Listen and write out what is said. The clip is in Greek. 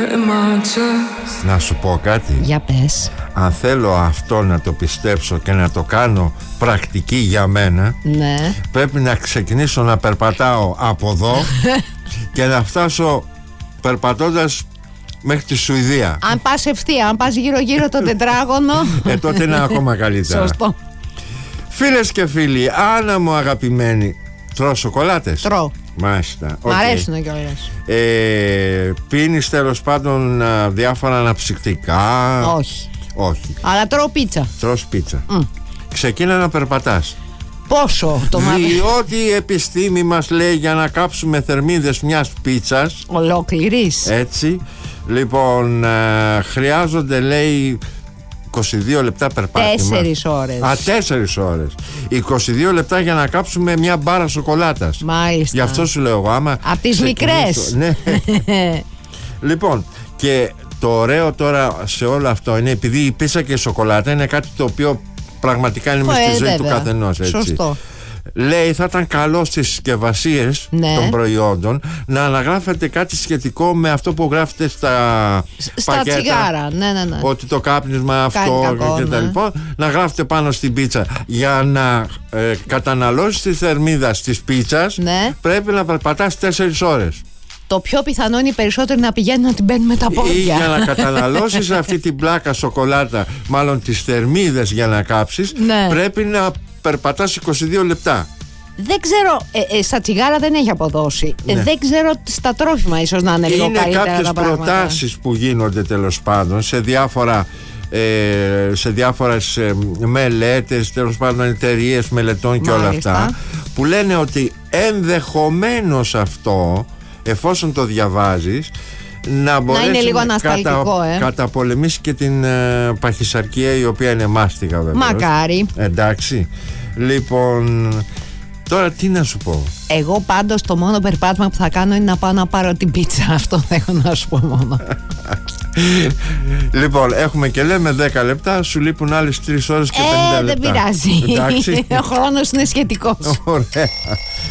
Να σου πω κάτι. Για πες. Αν θέλω αυτό να το πιστέψω και να το κάνω πρακτική για μένα, ναι, πρέπει να ξεκινήσω να περπατάω από εδώ και να φτάσω περπατώντας μέχρι τη Σουηδία. Αν πας ευθεία, αν πας γύρω-γύρω το τετράγωνο, τότε είναι ακόμα καλύτερα. Σωστό. Φίλες και φίλοι, Άννα μου αγαπημένη, τρως σοκολάτες? Τρώω. Μάλιστα. Μ' αρέσουν κιόλας. Πίνεις τέλος πάντων διάφορα αναψυκτικά? Όχι. Όχι. Αλλά τρώω πίτσα. Τρως πίτσα. Ξεκίνα να περπατάς. Πόσο το μάθημα? Διότι η επιστήμη μας λέει για να κάψουμε θερμίδες μιας πίτσας, ολόκληρης, έτσι, λοιπόν, χρειάζονται, λέει, 22 λεπτά περπάτημα. 4 ώρες. 4 ώρες. 22 λεπτά για να κάψουμε μια μπάρα σοκολάτας. Μάλιστα. Γι' αυτό σου λέω εγώ, άμα απ' τις μικρές. Ναι. Λοιπόν, και το ωραίο τώρα σε όλο αυτό είναι επειδή η πίτσα και η σοκολάτα είναι κάτι το οποίο πραγματικά είναι μες στη ζωή του καθενός, έτσι. Σωστό. Λέει, θα ήταν καλό στις συσκευασίες των προϊόντων να αναγράφεται κάτι σχετικό με αυτό που γράφεται στα πακέτα, τσιγάρα. Ναι. ότι το κάπνισμα αυτό και τα λοιπά, να γράφεται πάνω στην πίτσα. Για να καταναλώσεις τη θερμίδα της πίτσας, πρέπει να περπατάς 4 ώρες. Το πιο πιθανό είναι οι περισσότεροι να πηγαίνουν να την μπαίνουν με τα πόδια. Ή για να καταναλώσεις αυτή την πλάκα σοκολάτα, μάλλον τις θερμίδες για να κάψεις, πρέπει να περπατάς 22 λεπτά. Δεν ξέρω, στα τσιγάρα δεν έχει αποδώσει. Δεν ξέρω στα τρόφιμα ίσως να είναι λίγο καλύτερα τα πράγματα. Είναι κάποιες προτάσεις που γίνονται τέλος πάντων σε διάφορες μελέτες, τέλος πάντων εταιρείες μελετών και όλα αυτά, που λένε ότι ενδεχομένως αυτό, εφόσον το διαβάζεις, να μπορέσει είναι λίγο ανασταλτικό, καταπολεμήσει και την παχυσαρκία, η οποία είναι μάστιγα βέβαια. Μακάρι. Εντάξει. Λοιπόν, τώρα τι να σου πω. Εγώ πάντως το μόνο περπάτημα που θα κάνω είναι να πάω να πάρω την πίτσα. Αυτό έχω να σου πω μόνο. Λοιπόν, έχουμε και λέμε 10 λεπτά, σου λείπουν άλλες 3 ώρες και 50 λεπτά. Δεν πειράζει. Ο χρόνος είναι σχετικός. Ωραία.